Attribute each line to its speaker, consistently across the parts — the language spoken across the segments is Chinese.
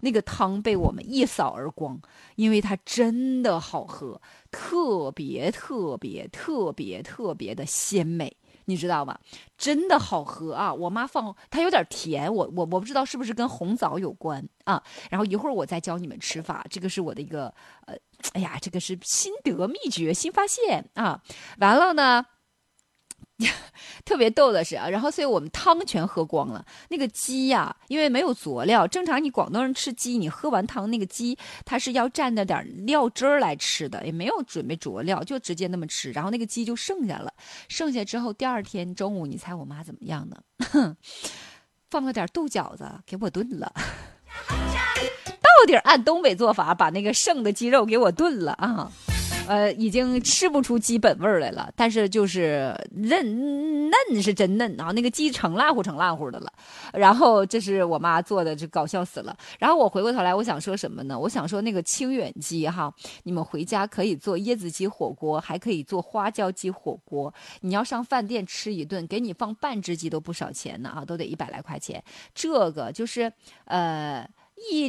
Speaker 1: 那个汤被我们一扫而光，因为它真的好喝，特别特别特别特别的鲜美。你知道吗？真的好喝啊！我妈放它有点甜，我不知道是不是跟红枣有关啊。然后一会儿我再教你们吃法，这个是我的一个哎呀，这个是心得秘诀、新发现啊。完了呢。特别逗的是啊，然后所以我们汤全喝光了。那个鸡呀、因为没有佐料，正常你广东人吃鸡，你喝完汤那个鸡它是要蘸着点料汁儿来吃的，也没有准备佐料，就直接那么吃。然后那个鸡就剩下了，剩下之后第二天中午，你猜我妈怎么样呢？放了点豆饺子给我炖了。到底按东北做法把那个剩的鸡肉给我炖了啊！已经吃不出鸡本味来了，但是就是嫩是真嫩啊，那个鸡成烂乎的了。然后这是我妈做的，就搞笑死了。然后我回过头来，我想说什么呢？我想说那个清远鸡哈，你们回家可以做椰子鸡火锅，还可以做花椒鸡火锅。你要上饭店吃一顿，给你放半只鸡都不少钱呢啊，都得100来块钱。这个就是一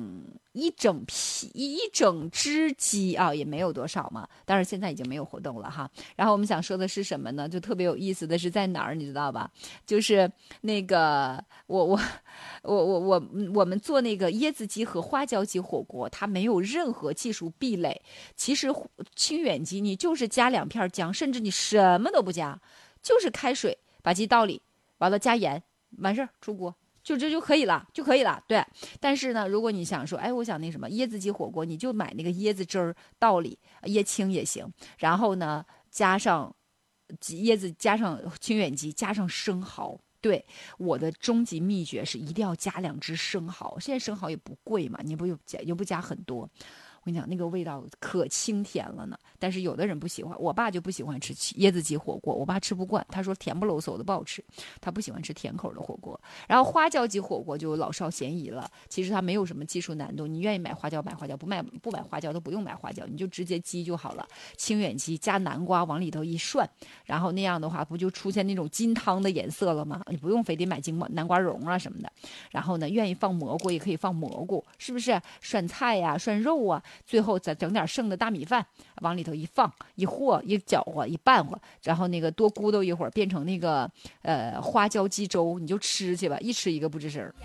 Speaker 1: 整只鸡啊，也没有多少嘛，但是现在已经没有活动了哈。然后我们想说的是什么呢？就特别有意思的是在哪儿，你知道吧？就是那个我们做那个椰子鸡和花椒鸡火锅，它没有任何技术壁垒。其实清远鸡你就是加2片姜，甚至你什么都不加，就是开水把鸡倒里，完了加盐，完事儿出锅。就这就可以了，对。但是呢，如果你想说，哎，我想那什么椰子鸡火锅，你就买那个椰子汁儿倒里，椰青也行。然后呢，加上椰子，加上清远鸡，加上生蚝。对，我的终极秘诀是一定要加2只生蚝。现在生蚝也不贵嘛，你又不加很多。我跟你讲，那个味道可清甜了呢。但是有的人不喜欢，我爸就不喜欢吃椰子鸡火锅，我爸吃不惯，他说甜不喽嗖的不好吃，他不喜欢吃甜口的火锅。然后花椒鸡火锅就老少咸宜了，其实它没有什么技术难度，你愿意买花椒买花椒，不买花椒都不用买花椒，你就直接鸡就好了。清远鸡加南瓜往里头一涮，然后那样的话不就出现那种金汤的颜色了吗？你不用非得买南瓜蓉啊什么的。然后呢，愿意放蘑菇也可以放蘑菇，是不是？涮菜呀、涮肉啊。最后再整点剩的大米饭往里头一放一和一搅和一拌和，然后那个多咕嘟一会儿变成那个花椒鸡粥，你就吃去吧，一吃一个不吱声。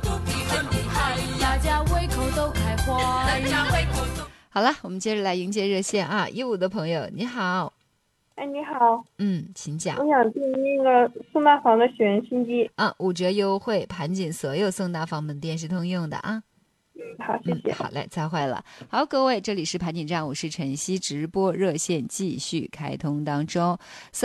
Speaker 1: 好了，我们接着来迎接热线啊，15的朋友你好。
Speaker 2: 哎，你好。
Speaker 1: 请讲。
Speaker 2: 我想订那个宋大房的雪人新机
Speaker 1: 啊，5折优惠，盘锦所有宋大房门店是通用的啊。
Speaker 2: 好，谢谢。
Speaker 1: 好嘞，再会了。好，各位，这里是盘锦站，我是晨曦，直播热线继续开通当中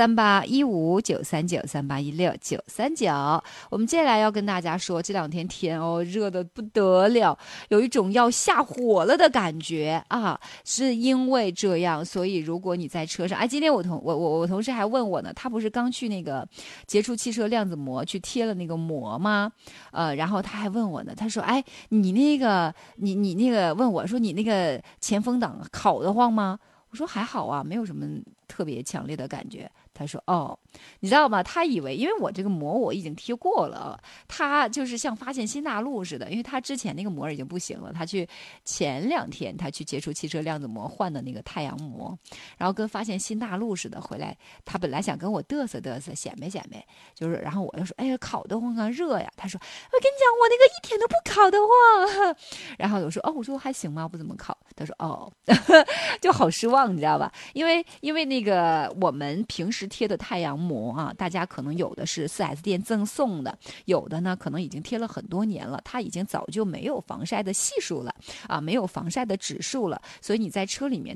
Speaker 1: ，38159393816939。我们接下来要跟大家说，这2天天哦，热得不得了，有一种要下火了的感觉啊。是因为这样，所以如果你在车上，哎，今天我同事还问我呢，他不是刚去那个杰出汽车量子膜去贴了那个膜吗？然后他还问我呢，他说，哎，你那个。你那个问我说你那个前风挡烤得慌吗？我说还好啊，没有什么特别强烈的感觉。他说哦，你知道吗？他以为因为我这个膜我已经贴过了，他就是像发现新大陆似的，因为他之前那个膜已经不行了，他去前2天他去接触汽车量子膜换的那个太阳膜，然后跟发现新大陆似的回来，他本来想跟我嘚瑟嘚瑟显摆显摆，就是然后我就说哎呀烤得慌啊热呀，他说我跟你讲我那个一点都不烤得慌，然后我说哦，我说还行吗？不怎么烤。他说哦，就好失望，你知道吧？因为那个我们平时贴的太阳膜啊，大家可能有的是4S 店赠送的，有的呢可能已经贴了很多年了，它已经早就没有防晒的系数了啊，没有防晒的指数了，所以你在车里面